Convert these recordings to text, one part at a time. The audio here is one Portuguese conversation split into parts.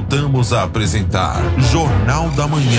Voltamos a apresentar Jornal da Manhã.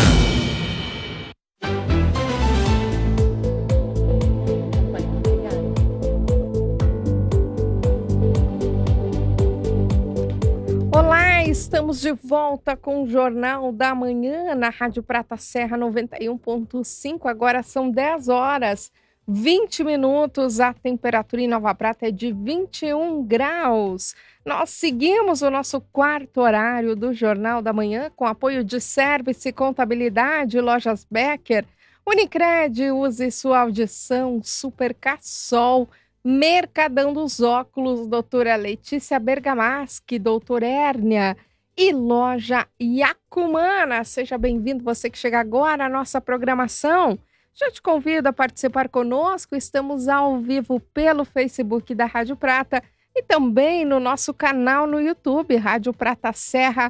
Olá, estamos de volta com o Jornal da Manhã na Rádio Prata Serra 91.5. Agora são 10 horas 20 minutos. A temperatura em Nova Prata é de 21 graus. Nós seguimos o nosso quarto horário do Jornal da Manhã com apoio de Service Contabilidade, Lojas Becker, Unicred, use sua audição, Super Cassol, Mercadão dos Óculos, doutora Letícia Bergamaschi, doutora Hérnia e loja Yacumana. Seja bem-vindo, você que chega agora à nossa programação. Já te convido a participar conosco, estamos ao vivo pelo Facebook da Rádio Prata e também no nosso canal no YouTube, Rádio Prata Serra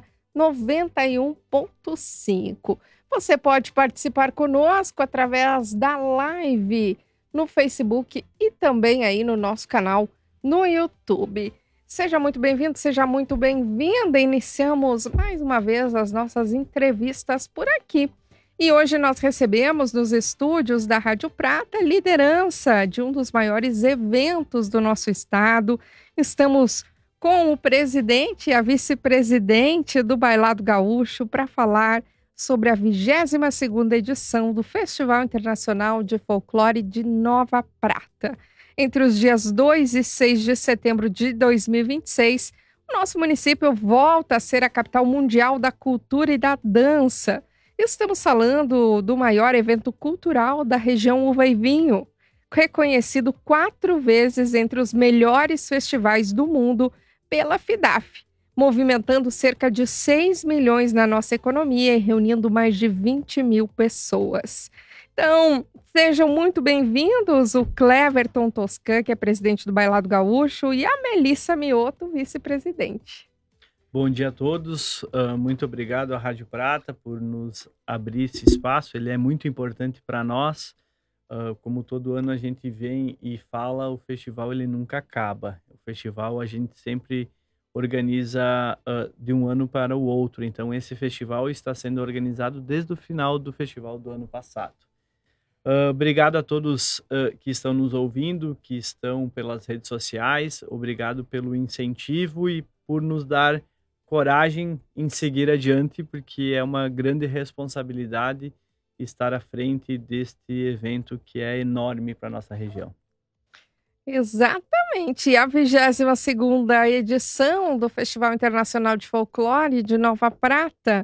91.5. Você pode participar conosco através da live no Facebook e também aí no nosso canal no YouTube. Seja muito bem-vindo, seja muito bem-vinda. Iniciamos mais uma vez as nossas entrevistas por aqui. E hoje nós recebemos nos estúdios da Rádio Prata liderança de um dos maiores eventos do nosso estado. Estamos com o presidente e a vice-presidente do Bailado Gaúcho para falar sobre a 22ª edição do Festival Internacional de Folclore de Nova Prata. Entre os dias 2 e 6 de setembro de 2026, o nosso município volta a ser a capital mundial da cultura e da dança. Estamos falando do maior evento cultural da região Uva e Vinho, reconhecido 4 vezes entre os melhores festivais do mundo pela FIDAF, movimentando cerca de 6 milhões na nossa economia e reunindo mais de 20 mil pessoas. Então, sejam muito bem-vindos o Cleverton Toscan, que é presidente do Bailado Gaúcho, e a Melissa Mioto, vice-presidente. Bom dia a todos, muito obrigado à Rádio Prata por nos abrir esse espaço, ele é muito importante para nós, como todo ano a gente vem e fala, o festival ele nunca acaba, o festival a gente sempre organiza de um ano para o outro, então esse festival está sendo organizado desde o final do festival do ano passado. Obrigado a todos que estão nos ouvindo, que estão pelas redes sociais, obrigado pelo incentivo e por nos dar coragem em seguir adiante, porque é uma grande responsabilidade estar à frente deste evento que é enorme para a nossa região. Exatamente, a 22ª edição do Festival Internacional de Folclore de Nova Prata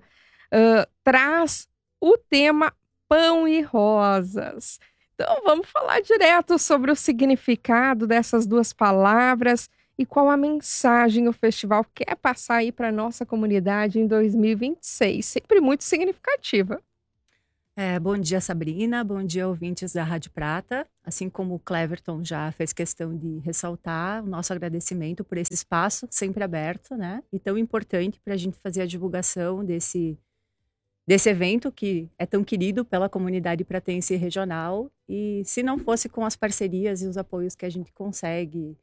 traz o tema Pão e Rosas. Então vamos falar direto sobre o significado dessas duas palavras e qual a mensagem o festival quer passar aí para a nossa comunidade em 2026, sempre muito significativa. Bom dia, Sabrina, bom dia, ouvintes da Rádio Prata. Assim como o Cleverton já fez questão de ressaltar o nosso agradecimento por esse espaço sempre aberto, né? E tão importante para a gente fazer a divulgação desse evento que é tão querido pela comunidade pratense e regional. E se não fosse com as parcerias e os apoios que a gente consegue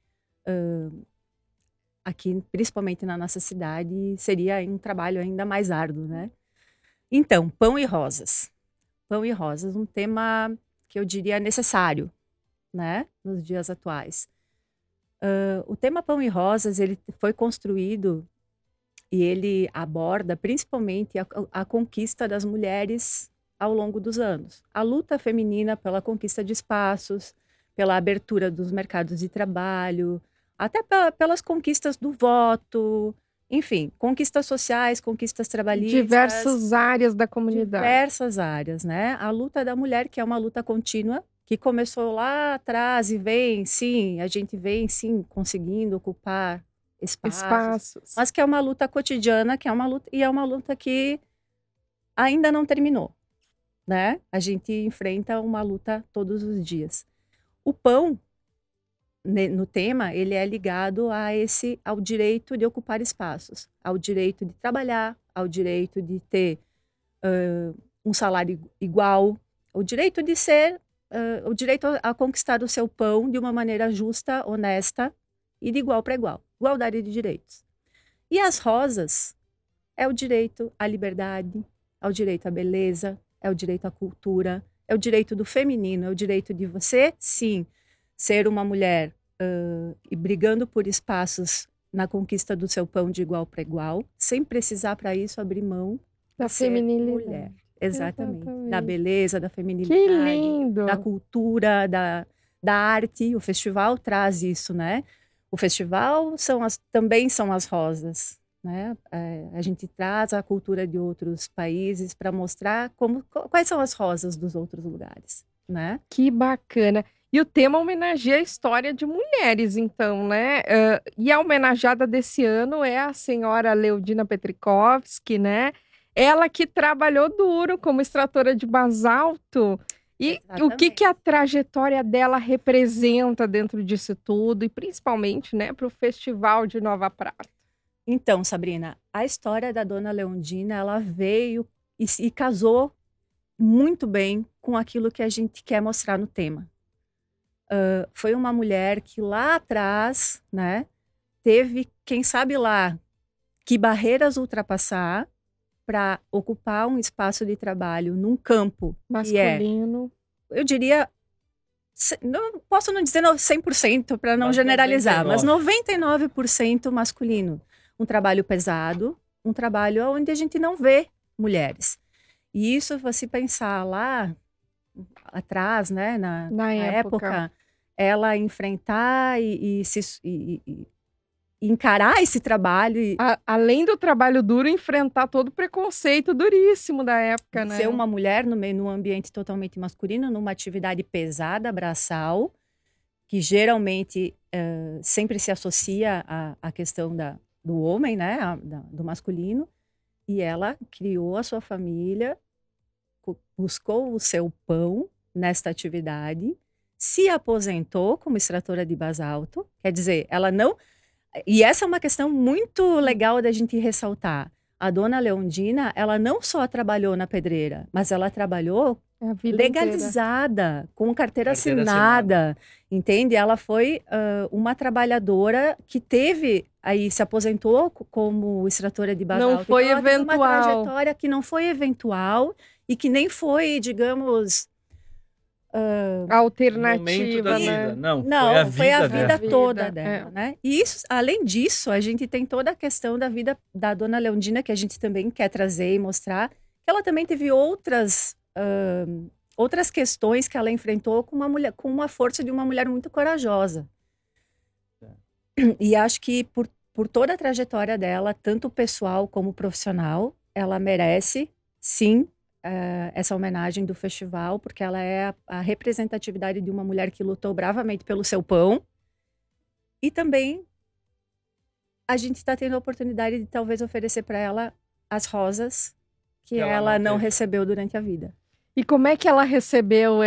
aqui, principalmente na nossa cidade, seria um trabalho ainda mais árduo, né? Então, Pão e Rosas. Pão e Rosas, um tema que eu diria necessário, né, nos dias atuais. O tema Pão e Rosas, ele foi construído e ele aborda principalmente a conquista das mulheres ao longo dos anos. A luta feminina pela conquista de espaços, pela abertura dos mercados de trabalho, até pelas conquistas do voto, enfim, conquistas sociais, conquistas trabalhistas. Diversas áreas da comunidade. Diversas áreas, né? A luta da mulher, que é uma luta contínua, que começou lá atrás e a gente vem, sim, conseguindo ocupar espaços. Mas que é uma luta cotidiana, que é uma luta que ainda não terminou, né? A gente enfrenta uma luta todos os dias. O pão, no tema, ele é ligado ao direito de ocupar espaços, ao direito de trabalhar, ao direito de ter um salário igual, o direito de o direito a conquistar o seu pão de uma maneira justa, honesta e de igual para igual, igualdade de direitos. E as rosas é o direito à liberdade, é o direito à beleza, é o direito à cultura, é o direito do feminino, é o direito de você, sim, ser uma mulher e brigando por espaços na conquista do seu pão de igual para igual, sem precisar para isso abrir mão da de ser feminilidade. mulher. Exatamente. Exatamente. Da beleza, da Que feminilidade, lindo! da cultura, da arte. O festival traz isso, né? O festival também são as rosas, né? A gente traz a cultura de outros países para mostrar quais são as rosas dos outros lugares, né? Que bacana. E o tema homenageia a história de mulheres, então, né? E a homenageada desse ano é a senhora Leodina Petrikovski, né? Ela que trabalhou duro como extratora de basalto. E o que a trajetória dela representa dentro disso tudo, e principalmente, né, para o Festival de Nova Prata? Então, Sabrina, a história da dona Leondina, ela veio e casou muito bem com aquilo que a gente quer mostrar no tema. Foi uma mulher que lá atrás, né, teve, quem sabe lá, que barreiras ultrapassar para ocupar um espaço de trabalho num campo masculino. Eu diria, não posso não dizer 100% para não generalizar, mas 99% masculino. Um trabalho pesado, um trabalho onde a gente não vê mulheres. E isso, você pensar lá atrás, né, na época, ela enfrentar e encarar esse trabalho. Além do trabalho duro, enfrentar todo o preconceito duríssimo da época, né? Ser uma mulher num ambiente totalmente masculino, numa atividade pesada, braçal, que geralmente sempre se associa à questão do homem, né, do masculino. E ela criou a sua família, buscou o seu pão nesta atividade, se aposentou como extratora de basalto. Quer dizer, ela não... E essa é uma questão muito legal da gente ressaltar. A dona Leondina, ela não só trabalhou na pedreira, mas ela trabalhou legalizada, inteira, com carteira assinada, entende? Ela foi uma trabalhadora que se aposentou como extratora de basalto. Não foi então, eventual. Uma trajetória que não foi eventual e que nem foi, digamos... alternativa, né? Não, foi a vida toda dela, né? E isso, além disso, a gente tem toda a questão da vida da dona Leondina, que a gente também quer trazer e mostrar, que ela também teve outras questões que ela enfrentou com uma força de uma mulher muito corajosa. E acho que por toda a trajetória dela, tanto pessoal como profissional, ela merece, sim, essa homenagem do festival, porque ela é a representatividade de uma mulher que lutou bravamente pelo seu pão. E também a gente está tendo a oportunidade de talvez oferecer para ela as rosas que ela não recebeu durante a vida. E como é que ela recebeu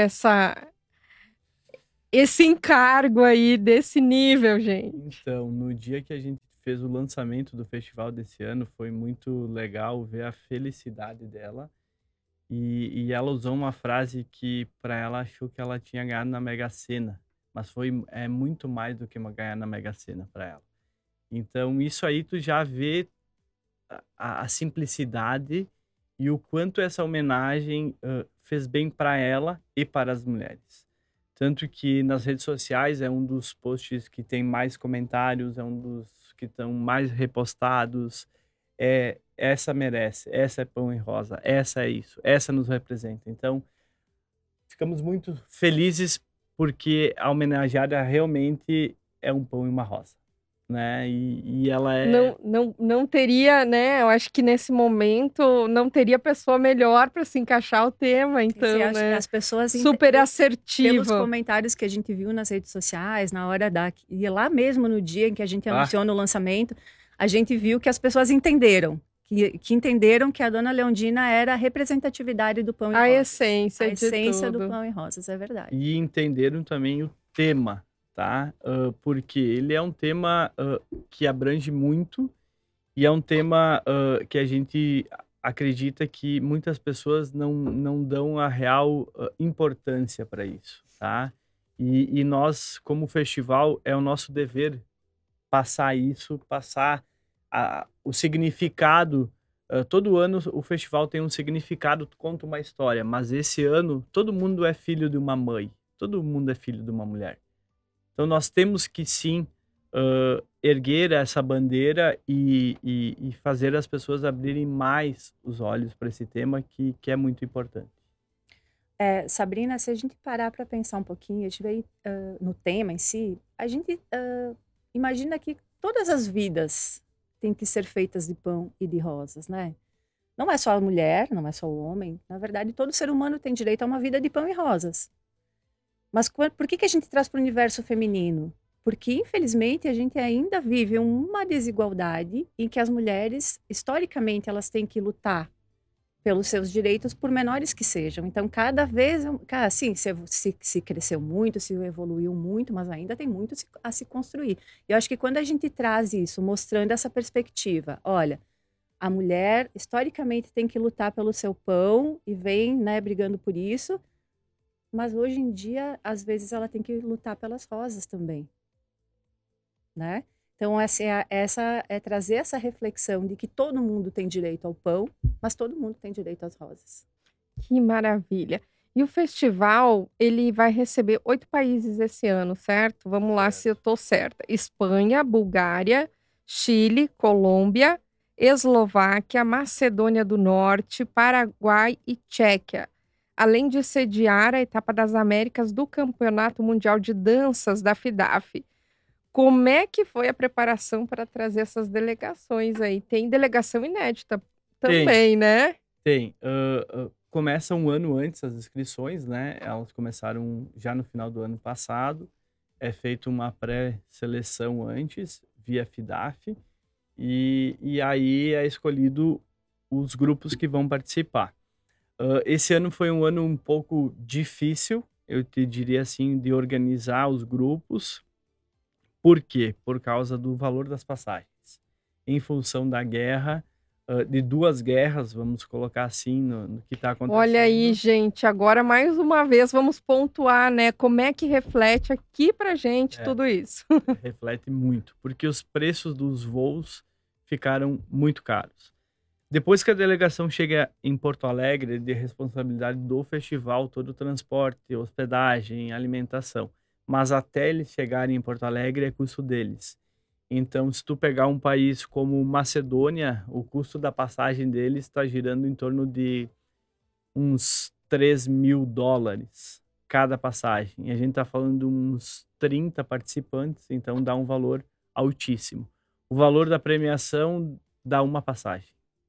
esse encargo aí desse nível, gente? Então, no dia que a gente fez o lançamento do festival desse ano, foi muito legal ver a felicidade dela. E ela usou uma frase que para ela achou que ela tinha ganhado na Mega Sena, mas é muito mais do que ganhar na Mega Sena para ela. Então isso aí tu já vê a simplicidade e o quanto essa homenagem fez bem para ela e para as mulheres. Tanto que nas redes sociais é um dos posts que tem mais comentários, é um dos que estão mais repostados. Essa merece, essa é pão e rosa, essa é isso, essa nos representa. Então, ficamos muito felizes porque a homenageada realmente é um pão e uma rosa, né? E ela é... Não teria, né? Eu acho que nesse momento não teria pessoa melhor para se encaixar o tema, então, né? As pessoas super assertiva. Pelos comentários que a gente viu nas redes sociais, na hora e lá mesmo no dia em que a gente anunciou no lançamento, a gente viu que as pessoas entenderam. Que entenderam que a dona Leondina era a representatividade do pão e rosas. A essência do pão e rosas, é verdade. E entenderam também o tema, tá? Porque ele é um tema que abrange muito e é um tema que a gente acredita que muitas pessoas não dão a real importância para isso, tá? E nós, como festival, é o nosso dever passar isso, passar o significado Todo ano o festival tem um significado, conta uma história, mas esse ano todo mundo é filho de uma mãe, todo mundo é filho de uma mulher. Então nós temos que sim erguer essa bandeira e fazer as pessoas abrirem mais os olhos para esse tema que é muito importante. Sabrina, se a gente parar para pensar um pouquinho, a gente vai no tema em si, a gente imagina que todas as vidas têm que ser feitas de pão e de rosas, né? Não é só a mulher, não é só o homem. Na verdade, todo ser humano tem direito a uma vida de pão e rosas. Mas por que a gente traz para o universo feminino? Porque, infelizmente, a gente ainda vive uma desigualdade em que as mulheres, historicamente, elas têm que lutar pelos seus direitos, por menores que sejam. Então, cada vez, sim, se cresceu muito, se evoluiu muito, mas ainda tem muito a se construir. Eu acho que quando a gente traz isso, mostrando essa perspectiva, olha, a mulher, historicamente, tem que lutar pelo seu pão e vem, né, brigando por isso, mas hoje em dia, às vezes, ela tem que lutar pelas rosas também, né? Então, essa é trazer essa reflexão de que todo mundo tem direito ao pão, mas todo mundo tem direito às rosas. Que maravilha. E o festival, ele vai receber 8 países esse ano, certo? Vamos lá se eu tô certa. Espanha, Bulgária, Chile, Colômbia, Eslováquia, Macedônia do Norte, Paraguai e Tchequia. Além de sediar a etapa das Américas do Campeonato Mundial de Danças da FIDAF. Como é que foi a preparação para trazer essas delegações aí? Tem delegação inédita também, né? Tem. Começa um ano antes as inscrições, né? Elas começaram já no final do ano passado. É feita uma pré-seleção antes, via FIDAF. E aí é escolhido os grupos que vão participar. Esse ano foi um ano um pouco difícil, eu te diria assim, de organizar os grupos. Por quê? Por causa do valor das passagens. Em função da guerra, de 2 guerras, vamos colocar assim, no que está acontecendo. Olha aí, gente, agora mais uma vez vamos pontuar, né? Como é que reflete aqui pra gente tudo isso? Reflete muito, porque os preços dos voos ficaram muito caros. Depois que a delegação chega em Porto Alegre, de responsabilidade do festival, todo o transporte, hospedagem, alimentação. Mas até eles chegarem em Porto Alegre é custo deles. Então, se tu pegar um país como Macedônia, o custo da passagem deles está girando em torno de uns $3.000 cada passagem. E a gente está falando de uns 30 participantes, então dá um valor altíssimo. O valor da premiação dá uma passagem.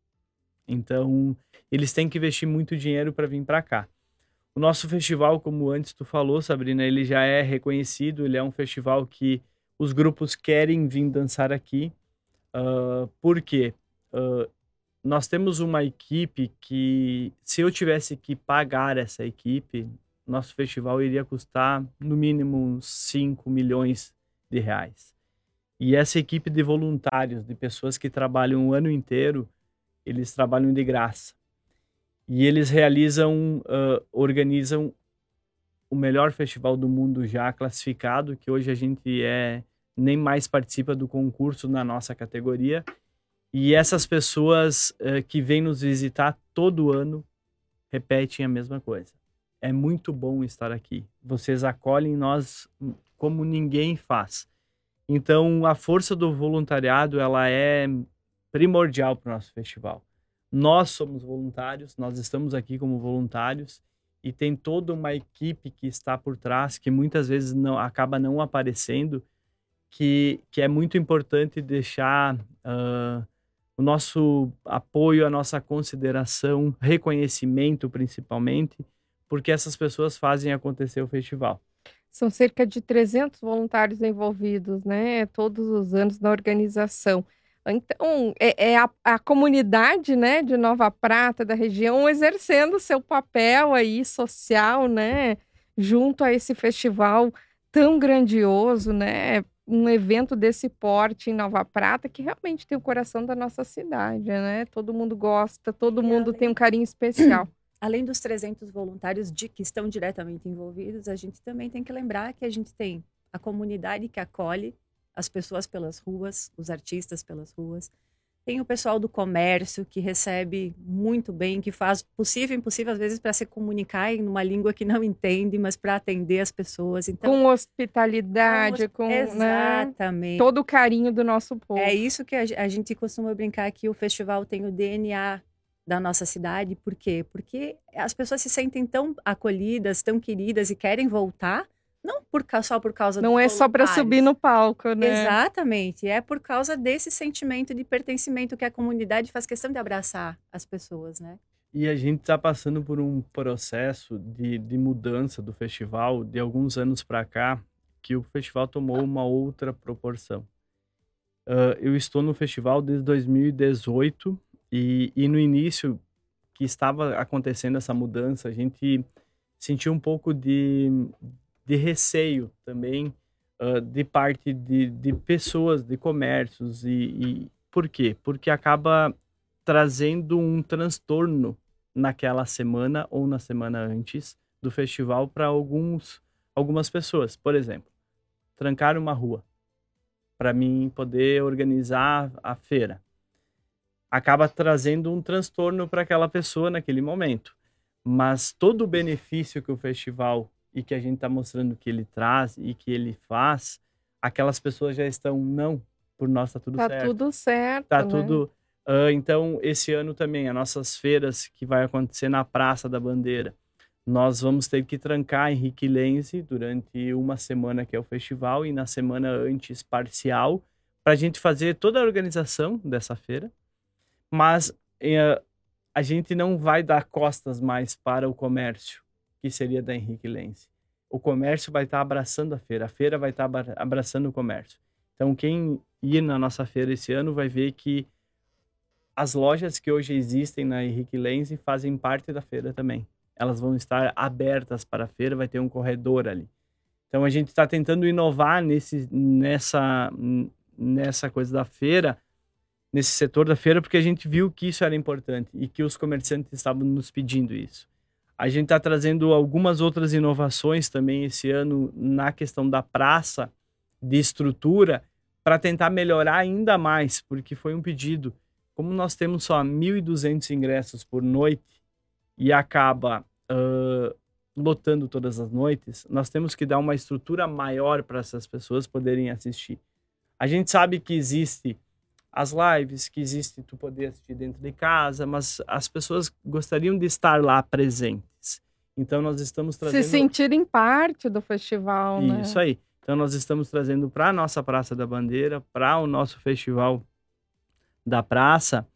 Então, eles têm que investir muito dinheiro para vir para cá. O nosso festival, como antes tu falou, Sabrina, ele já é reconhecido, ele é um festival que os grupos querem vir dançar aqui. Por quê? Nós temos uma equipe que, se eu tivesse que pagar essa equipe, nosso festival iria custar, no mínimo, uns 5 milhões de reais. E essa equipe de voluntários, de pessoas que trabalham o ano inteiro, eles trabalham de graça. E eles organizam o melhor festival do mundo já classificado, que hoje a gente nem mais participa do concurso na nossa categoria. E essas pessoas que vêm nos visitar todo ano repetem a mesma coisa. É muito bom estar aqui. Vocês acolhem nós como ninguém faz. Então, a força do voluntariado, ela é primordial para o nosso festival. Nós somos voluntários, nós estamos aqui como voluntários e tem toda uma equipe que está por trás, que muitas vezes acaba não aparecendo, que é muito importante deixar o nosso apoio, a nossa consideração, reconhecimento principalmente, porque essas pessoas fazem acontecer o festival. São cerca de 300 voluntários envolvidos, né? Todos os anos na organização. Então, a comunidade, né, de Nova Prata, da região, exercendo seu papel aí social, né, junto a esse festival tão grandioso, né, um evento desse porte em Nova Prata, que realmente tem o coração da nossa cidade, né, todo mundo gosta, todo mundo tem um carinho especial. Além dos 300 voluntários que estão diretamente envolvidos, a gente também tem que lembrar que a gente tem a comunidade que acolhe as pessoas pelas ruas, os artistas pelas ruas. Tem o pessoal do comércio que recebe muito bem, que faz possível e impossível às vezes para se comunicar em uma língua que não entende, mas para atender as pessoas. Então, com hospitalidade, com exatamente. Todo o carinho do nosso povo. É isso que a gente costuma brincar que o festival tem o DNA da nossa cidade. Por quê? Porque as pessoas se sentem tão acolhidas, tão queridas e querem voltar. Não só por causa Não é só para subir no palco, né? Exatamente. É por causa desse sentimento de pertencimento que a comunidade faz questão de abraçar as pessoas, né? E a gente está passando por um processo de mudança do festival de alguns anos para cá, que o festival tomou uma outra proporção. Eu estou no festival desde 2018 e no início que estava acontecendo essa mudança, a gente sentiu um pouco de receio também de parte de pessoas, de comércios. E por quê? Porque acaba trazendo um transtorno naquela semana ou na semana antes do festival para algumas pessoas. Por exemplo, trancar uma rua para mim poder organizar a feira. Acaba trazendo um transtorno para aquela pessoa naquele momento. Mas todo o benefício que o festival e que a gente está mostrando que ele traz e que ele faz, aquelas pessoas já estão, não, por nós tá tudo certo. Tá tudo certo, Tá né? tudo... então, esse ano também, as nossas feiras que vai acontecer na Praça da Bandeira, nós vamos ter que trancar Henrique Lenze durante uma semana que é o festival e na semana antes parcial, para a gente fazer toda a organização dessa feira, mas a gente não vai dar costas mais para o comércio, que seria da Henrique Lenze. O comércio vai estar abraçando a feira vai estar abraçando o comércio. Então, quem ir na nossa feira esse ano vai ver que as lojas que hoje existem na Henrique Lenze fazem parte da feira também. Elas vão estar abertas para a feira, vai ter um corredor ali. Então, a gente está tentando inovar nessa coisa da feira, nesse setor da feira, porque a gente viu que isso era importante e que os comerciantes estavam nos pedindo isso. A gente está trazendo algumas outras inovações também esse ano na questão da praça, de estrutura, para tentar melhorar ainda mais, porque foi um pedido. Como nós temos só 1.200 ingressos por noite e acaba lotando todas as noites, nós temos que dar uma estrutura maior para essas pessoas poderem assistir. A gente sabe que existe as lives, que existe tu poder assistir dentro de casa, mas as pessoas gostariam de estar lá presentes. Então nós estamos trazendo... Se sentirem parte do festival, né? Isso aí. Então nós estamos trazendo para a nossa Praça da Bandeira, para o nosso festival da praça,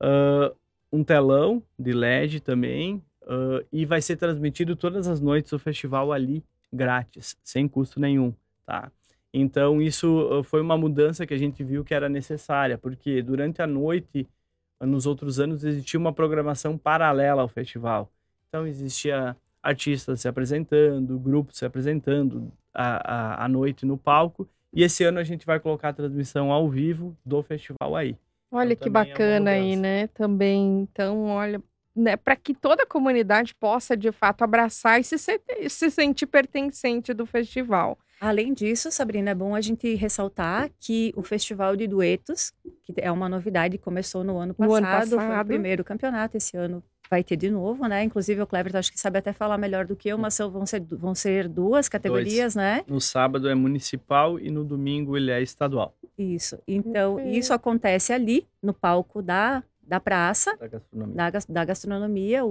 um telão de LED também, e vai ser transmitido todas as noites o festival ali, grátis, sem custo nenhum, tá? Então, isso foi uma mudança que a gente viu que era necessária, porque durante a noite, nos outros anos, existia uma programação paralela ao festival. Então, existia artistas se apresentando, grupos se apresentando à noite no palco, e esse ano a gente vai colocar a transmissão ao vivo do festival aí. Olha então, que bacana aí, né? Também, então, olha, né, para que toda a comunidade possa, de fato, abraçar e se sentir pertencente do festival. Além disso, Sabrina, é bom a gente ressaltar que o Festival de Duetos, que é uma novidade, começou no ano passado, foi o primeiro campeonato, esse ano vai ter de novo, né? Inclusive o Cleber, acho que sabe até falar melhor do que eu, mas vão ser duas categorias, né? No sábado é municipal e no domingo ele é estadual. Isso. Então, isso acontece ali, no palco da praça, da gastronomia,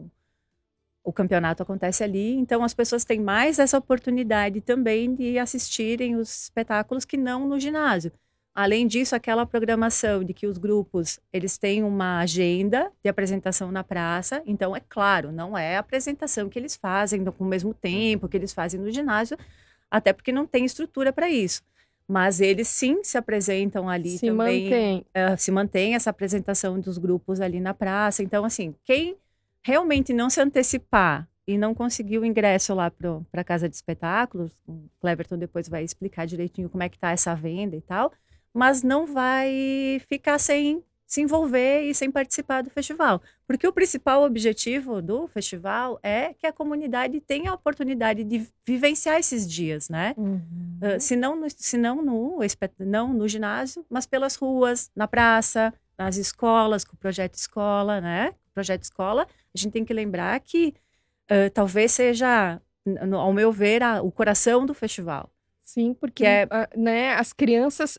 o campeonato acontece ali, então as pessoas têm mais essa oportunidade também de assistirem os espetáculos que não no ginásio. Além disso, aquela programação de que os grupos, eles têm uma agenda de apresentação na praça, então é claro, não é a apresentação que eles fazem com o mesmo tempo que eles fazem no ginásio, até porque não tem estrutura para isso. Mas eles sim se apresentam ali também. Se mantém essa apresentação dos grupos ali na praça. Então, assim, quem realmente não se antecipar e não conseguir o ingresso lá para a casa de espetáculos, o Cleverton depois vai explicar direitinho como é que está essa venda e tal, mas não vai ficar sem se envolver e sem participar do festival. Porque o principal objetivo do festival é que a comunidade tenha a oportunidade de vivenciar esses dias, né? Se não no ginásio, mas pelas ruas, na praça, nas escolas, com o Projeto Escola, né? Projeto Escola, a gente tem que lembrar que talvez seja, ao meu ver, o coração do festival. Sim, porque né, as crianças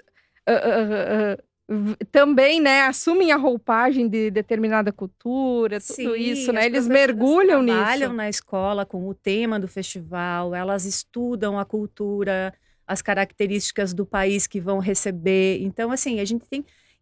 também, né, assumem a roupagem de determinada cultura, tudo Sim, isso, né? as Eles professoras mergulham trabalham nisso. na escola com o tema do festival, elas estudam a cultura, as características do país que vão receber. Então, assim, a gente tem...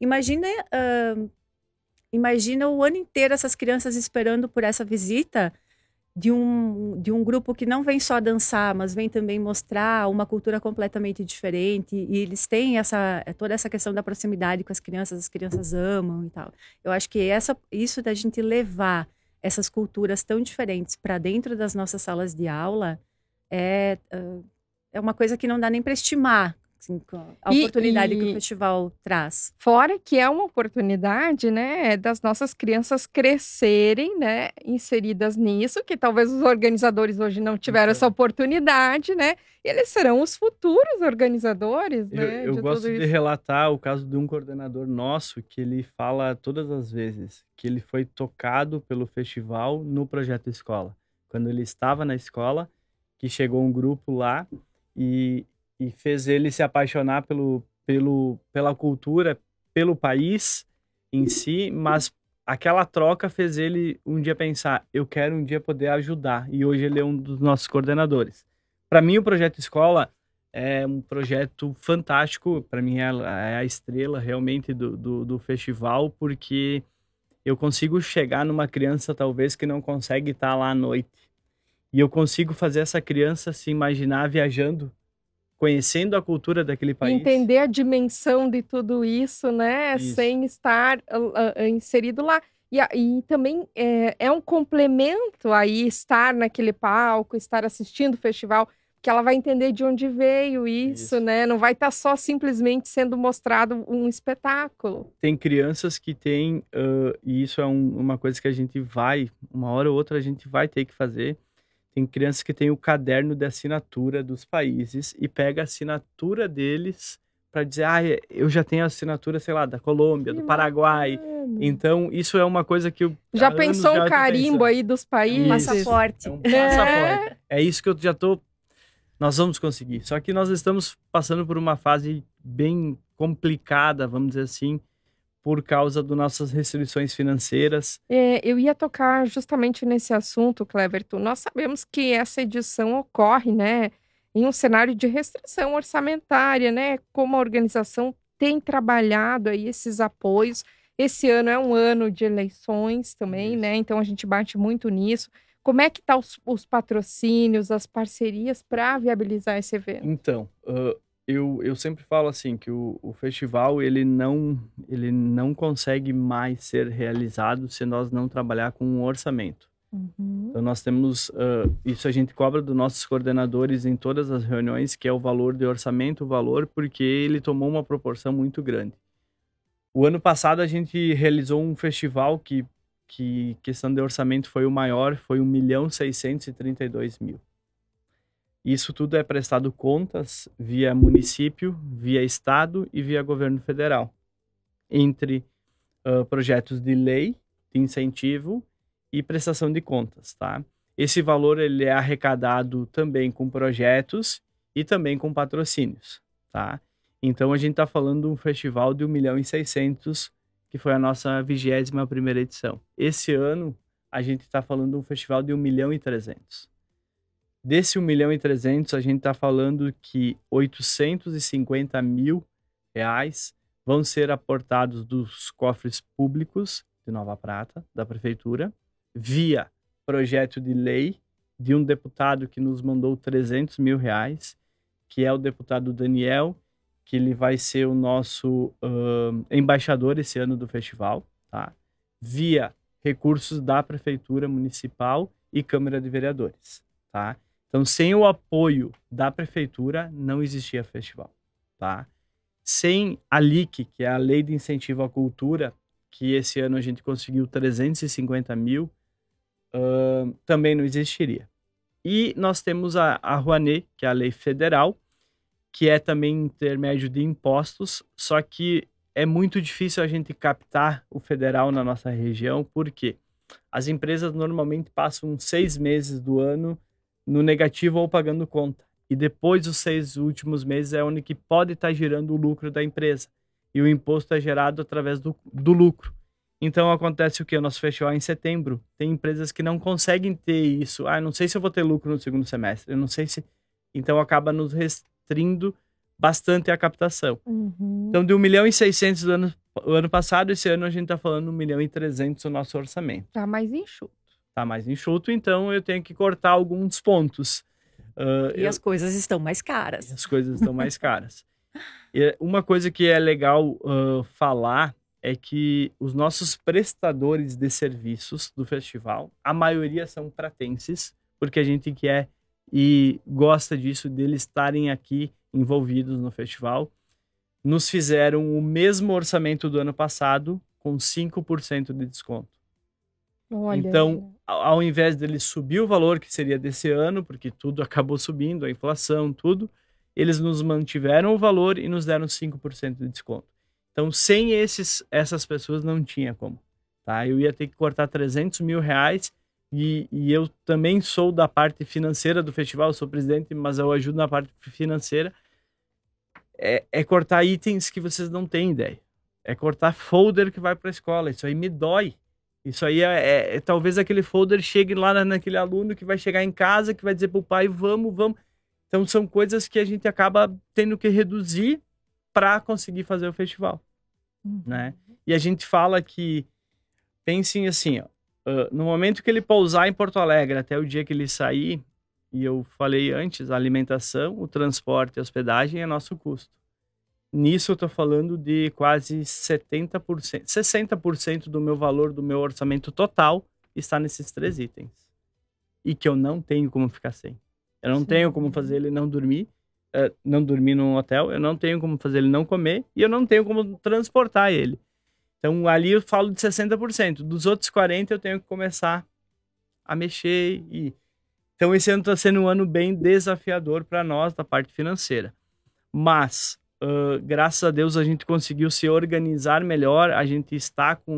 Imagina o ano inteiro essas crianças esperando por essa visita de um grupo que não vem só dançar, mas vem também mostrar uma cultura completamente diferente. E eles têm toda essa questão da proximidade com as crianças amam e tal. Eu acho que isso da gente levar essas culturas tão diferentes para dentro das nossas salas de aula é uma coisa que não dá nem para estimar. Assim, a oportunidade que o festival traz. Fora que é uma oportunidade, né, das nossas crianças crescerem, né, inseridas nisso, que talvez os organizadores hoje não tiveram essa oportunidade, né, e eles serão os futuros organizadores, né, Eu gosto de relatar o caso de um coordenador nosso, que ele fala todas as vezes que ele foi tocado pelo festival no Projeto Escola. Quando ele estava na escola, que chegou um grupo lá e fez ele se apaixonar pela cultura, pelo país em si, mas aquela troca fez ele um dia pensar, eu quero um dia poder ajudar, e hoje ele é um dos nossos coordenadores. Para mim, o Projeto Escola é um projeto fantástico, para mim é a estrela realmente do festival, porque eu consigo chegar numa criança talvez que não consegue estar lá à noite, e eu consigo fazer essa criança se imaginar viajando, conhecendo a cultura daquele país. Entender a dimensão de tudo isso, né? Isso. Sem estar inserido lá. E também é um complemento aí estar naquele palco, estar assistindo o festival, que ela vai entender de onde veio isso, né? Não vai estar só simplesmente sendo mostrado um espetáculo. Tem crianças que têm, e isso é uma coisa que a gente uma hora ou outra a gente vai ter que fazer. Tem crianças que têm o caderno de assinatura dos países e pega a assinatura deles para dizer, eu já tenho a assinatura, sei lá, da Colômbia, do Paraguai. Então, isso é uma coisa que eu... Já pensou o carimbo aí dos países? Passaporte. É um passaporte. É isso que eu já tô... Nós vamos conseguir. Só que nós estamos passando por uma fase bem complicada, vamos dizer assim, por causa das nossas restrições financeiras. Eu ia tocar justamente nesse assunto, Cleverton. Nós sabemos que essa edição ocorre, né, em um cenário de restrição orçamentária, né? Como a organização tem trabalhado aí esses apoios. Esse ano é um ano de eleições também, né? Então a gente bate muito nisso. Como é que tá os patrocínios, as parcerias para viabilizar esse evento? Então, eu sempre falo assim que o festival ele não consegue mais ser realizado se nós não trabalhar com um orçamento. Então nós temos isso a gente cobra dos nossos coordenadores em todas as reuniões, que é o valor de orçamento, porque ele tomou uma proporção muito grande. O ano passado a gente realizou um festival que questão de orçamento foi o maior, foi 1.632.000. Isso tudo é prestado contas via município, via estado e via governo federal, entre projetos de lei, de incentivo e prestação de contas, tá? Esse valor ele é arrecadado também com projetos e também com patrocínios, tá? Então a gente está falando de um festival de 1.600.000, que foi a nossa 21ª edição. Esse ano a gente está falando de um festival de 1.300.000. Desse 1.300.000, a gente está falando que 850.000 reais vão ser aportados dos cofres públicos de Nova Prata, da prefeitura, via projeto de lei de um deputado que nos mandou 300.000 reais, que é o deputado Daniel, que ele vai ser o nosso embaixador esse ano do festival, tá? Via recursos da prefeitura municipal e Câmara de Vereadores, tá? Então, sem o apoio da prefeitura, não existia festival, tá? Sem a LIC, que é a Lei de Incentivo à Cultura, que esse ano a gente conseguiu 350.000, também não existiria. E nós temos a Rouanet, que é a lei federal, que é também intermédio de impostos, só que é muito difícil a gente captar o federal na nossa região, porque as empresas normalmente passam 6 meses do ano no negativo ou pagando conta. E depois os 6 últimos meses é onde que pode estar girando o lucro da empresa. E o imposto é gerado através do lucro. Então acontece o que? O nosso festival é em setembro. Tem empresas que não conseguem ter isso. Ah, não sei se eu vou ter lucro no segundo semestre. Eu não sei se... Então acaba nos restringindo bastante a captação. Então de 1.600.000 do ano passado, esse ano a gente está falando 1.300.000 o nosso orçamento. Tá mais enxuto. Tá mais enxuto, então eu tenho que cortar alguns pontos. As coisas estão mais caras. As coisas estão mais caras. E uma coisa que é legal falar é que os nossos prestadores de serviços do festival, a maioria são pratenses, porque a gente quer e gosta disso, deles estarem aqui envolvidos no festival. Nos fizeram o mesmo orçamento do ano passado, com 5% de desconto. Olha. Então, ao invés deles subir o valor que seria desse ano, porque tudo acabou subindo, a inflação, tudo, eles nos mantiveram o valor e nos deram 5% de desconto. Então, sem essas pessoas não tinha como. Tá? Eu ia ter que cortar 300 mil reais e eu também sou da parte financeira do festival, eu sou presidente, mas eu ajudo na parte financeira. É cortar itens que vocês não têm ideia. É cortar folder que vai para a escola. Isso aí me dói. Isso aí talvez aquele folder chegue lá naquele aluno que vai chegar em casa, que vai dizer para o pai, vamos. Então são coisas que a gente acaba tendo que reduzir para conseguir fazer o festival. Né? E a gente fala que, pensem assim, ó, no momento que ele pousar em Porto Alegre, até o dia que ele sair, e eu falei antes, a alimentação, o transporte e a hospedagem é nosso custo. Nisso eu estou falando de quase 70%, 60% do meu valor, do meu orçamento total, está nesses 3 itens. E que eu não tenho como ficar sem. Eu não tenho como fazer ele não dormir num hotel, eu não tenho como fazer ele não comer, e eu não tenho como transportar ele. Então ali eu falo de 60%. Dos outros 40% eu tenho que começar a mexer. Então esse ano está sendo um ano bem desafiador para nós, da parte financeira. Mas... graças a Deus a gente conseguiu se organizar melhor, a gente está com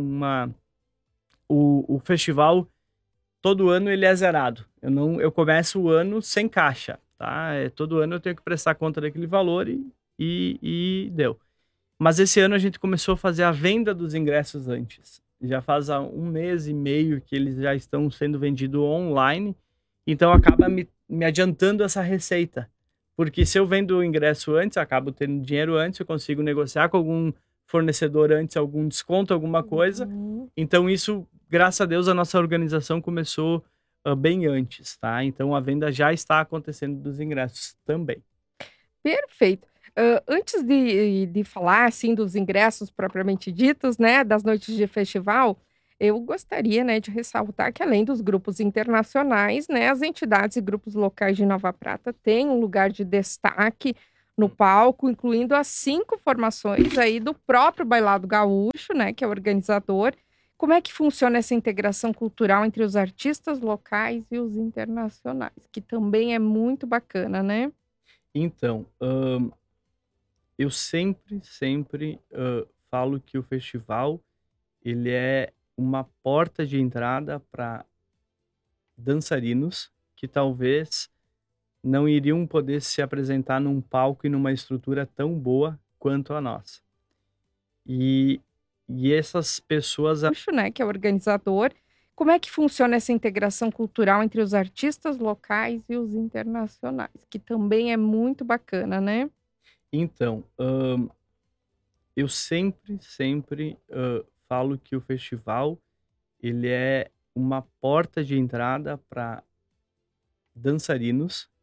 o festival, todo ano ele é zerado, eu começo o ano sem caixa, tá? Todo ano eu tenho que prestar conta daquele valor e deu. Mas esse ano a gente começou a fazer a venda dos ingressos antes, já faz 1 mês e meio que eles já estão sendo vendidos online, então acaba me adiantando essa receita. Porque se eu vendo o ingresso antes, eu acabo tendo dinheiro antes, eu consigo negociar com algum fornecedor antes, algum desconto, alguma coisa. Então isso, graças a Deus, a nossa organização começou bem antes, tá? Então a venda já está acontecendo dos ingressos também. Perfeito. Antes de falar, assim, dos ingressos propriamente ditos, né, das noites de festival, eu gostaria, né, de ressaltar que além dos grupos internacionais, né, as entidades e grupos locais de Nova Prata têm um lugar de destaque no palco, incluindo as 5 formações aí do próprio Bailado Gaúcho, né, que é o organizador. Como é que funciona essa integração cultural entre os artistas locais e os internacionais, que também é muito bacana, né? Então, eu sempre falo que o festival, ele é uma porta de entrada para dançarinos que talvez não iriam poder se apresentar num palco e numa estrutura tão boa quanto a nossa. E essas pessoas... Né, que é o organizador. Como é que funciona essa integração cultural entre os artistas locais e os internacionais, que também é muito bacana, né? Então, eu sempre falo que o festival, ele é uma porta de entrada para dançarinos